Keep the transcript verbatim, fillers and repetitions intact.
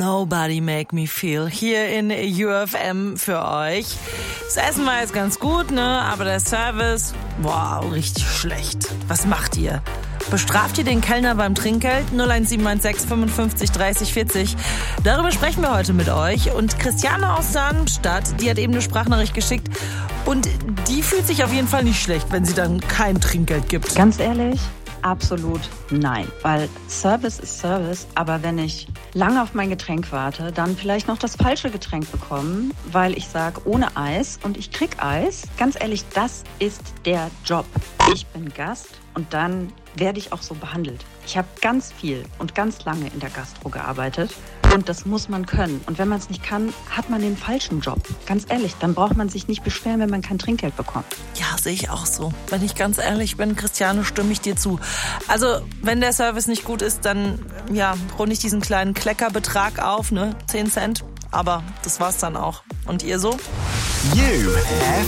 Nobody Make Me Feel hier in U F M für euch. Das Essen war jetzt ganz gut, ne? Aber der Service, wow, richtig schlecht. Was macht ihr? Bestraft ihr den Kellner beim Trinkgeld? null eins sieben eins sechs fünfundfünfzig dreißig vierzig. Darüber sprechen wir heute mit euch. Und Christiane aus Darmstadt, die hat eben eine Sprachnachricht geschickt. Und die fühlt sich auf jeden Fall nicht schlecht, wenn sie dann kein Trinkgeld gibt. Ganz ehrlich, absolut nein. Weil Service ist Service. Aber wenn ich lange auf mein Getränk warte, dann vielleicht noch das falsche Getränk bekommen, weil ich sage, ohne Eis und ich krieg Eis. Ganz ehrlich, das ist der Job. Ich bin Gast und dann werde ich auch so behandelt. Ich habe ganz viel und ganz lange in der Gastro gearbeitet und das muss man können. Und wenn man es nicht kann, hat man den falschen Job. Ganz ehrlich, dann braucht man sich nicht beschweren, wenn man kein Trinkgeld bekommt. Ja, sehe ich auch so. Wenn ich ganz ehrlich bin, Christiane, stimme ich dir zu. Also, wenn der Service nicht gut ist, dann ja, runde ich diesen kleinen Kleckerbetrag auf, ne? zehn Cent. Aber das war's dann auch. Und ihr so? U F